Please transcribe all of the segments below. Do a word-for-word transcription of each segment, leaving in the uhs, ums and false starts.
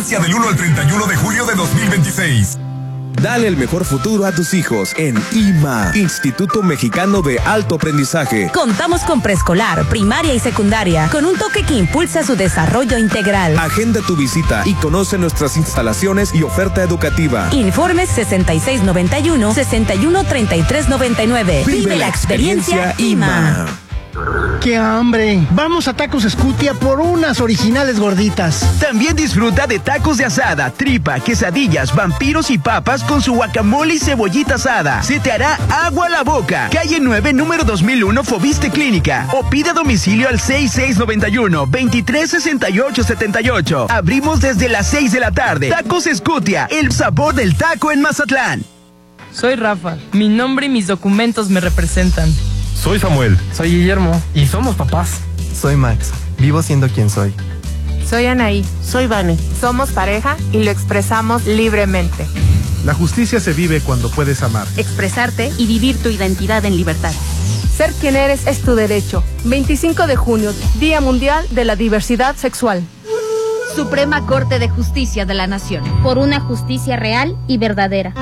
Vigencia del uno al treinta y uno de julio de dos mil veintiséis. Dale el mejor futuro a tus hijos en I M A, Instituto Mexicano de Alto Aprendizaje. Contamos con preescolar, primaria y secundaria, con un toque que impulsa su desarrollo integral. Agenda tu visita y conoce nuestras instalaciones y oferta educativa. Informes sesenta y seis noventa y uno, sesenta y uno treinta y tres noventa y nueve. Vive, Vive la experiencia I M A. ¡Qué hambre! Vamos a Tacos Escutia por unas originales gorditas. También disfruta de tacos de asada, tripa, quesadillas, vampiros y papas con su guacamole y cebollita asada. Se te hará agua a la boca. Calle nueve, número dos mil uno, Fobiste Clínica. O pide a domicilio al seis seis nueve uno, veintitrés sesenta y ocho setenta y ocho. Abrimos desde las seis de la tarde. Tacos Escutia, el sabor del taco en Mazatlán. Soy Rafa. Mi nombre y mis documentos me representan. Soy Samuel. Soy Guillermo. Y somos papás. Soy Max. Vivo siendo quien soy. Soy Anaí. Soy Vane. Somos pareja y lo expresamos libremente. La justicia se vive cuando puedes amar, expresarte y vivir tu identidad en libertad. Ser quien eres es tu derecho. veinticinco de junio, Día Mundial de la Diversidad Sexual. Suprema Corte de Justicia de la Nación. Por una justicia real y verdadera.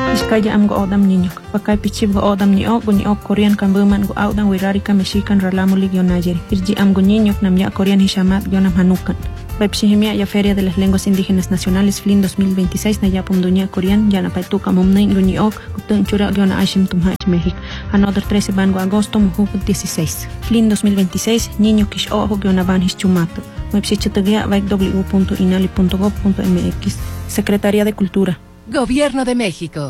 Webshihimia ya Feria de las Lenguas Indígenas Nacionales F L I N dos mil veintiséis na yapum dunia Korean ya na paituka mumnain guniok kutun chura giona ashim tumhach México. Another trece bango agosto muhu dieciséis. F L I N dos mil veintiséis niño kish ojo giona banhis chumato. Webshichatagia vaik w punto inali punto gov punto m x. Secretaría de Cultura. Gobierno de México.